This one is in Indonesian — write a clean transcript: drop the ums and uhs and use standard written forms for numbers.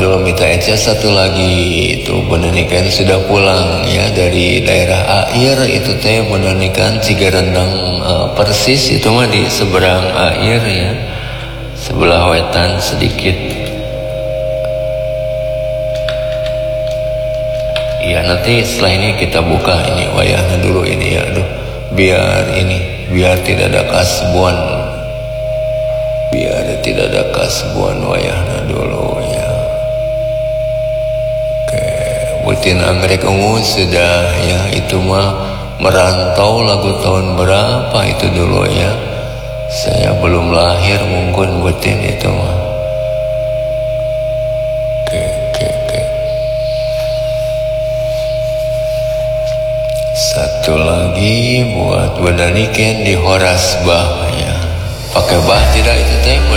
dulu minta Eca satu lagi itu bener kan sudah pulang ya dari daerah air itu teh bener kan Cigarendang persis itu mah di seberang air ya, sebelah wetan sedikit. Ya nanti setelah ini kita buka ini wayahnya dulu ini ya, aduh biar tidak ada kasbuan, biar tidak ada kasbuan wayahnya dulu ya. Oke, butin anggrek ungu sudah ya, itu mah merantau lagu tahun berapa itu dulu ya, saya belum lahir mungkin butin itu mah. Satu lagi buat Bedaniken di Horas Bah ya. Pakai bah tidak itu teh